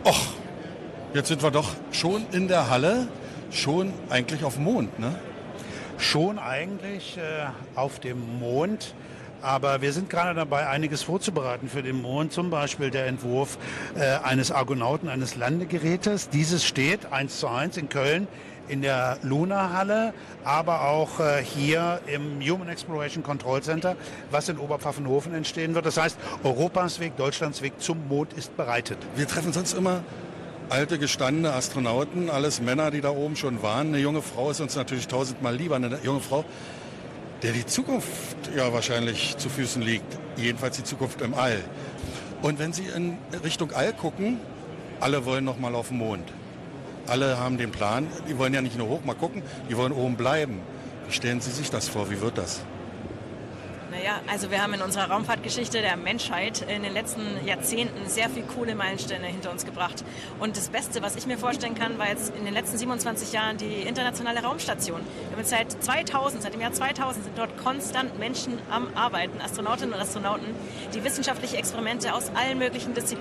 Och, jetzt sind wir doch schon in der Halle, schon eigentlich auf dem Mond, ne? Schon eigentlich auf dem Mond. Aber wir sind gerade dabei, einiges vorzubereiten für den Mond. Zum Beispiel der Entwurf eines Argonauten, eines Landegerätes. Dieses steht 1:1 in Köln in der Luna-Halle, aber auch hier im Human Exploration Control Center, was in Oberpfaffenhofen entstehen wird. Das heißt, Europas Weg, Deutschlands Weg zum Mond ist bereitet. Wir treffen sonst immer alte, gestandene Astronauten, alles Männer, die da oben schon waren. Eine junge Frau ist uns natürlich tausendmal lieber. Eine junge Frau, der die Zukunft ja wahrscheinlich zu Füßen liegt. Jedenfalls die Zukunft im All. Und wenn Sie in Richtung All gucken, alle wollen noch mal auf den Mond. Alle haben den Plan, die wollen ja nicht nur hoch mal gucken, die wollen oben bleiben. Wie stellen Sie sich das vor? Wie wird das? Naja, also wir haben in unserer Raumfahrtgeschichte der Menschheit in den letzten Jahrzehnten sehr viel coole Meilensteine hinter uns gebracht. Und das Beste, was ich mir vorstellen kann, war jetzt in den letzten 27 Jahren die internationale Raumstation. Wir haben seit dem Jahr 2000 sind dort konstant Menschen am Arbeiten, Astronautinnen und Astronauten, die wissenschaftliche Experimente aus allen möglichen Disziplinen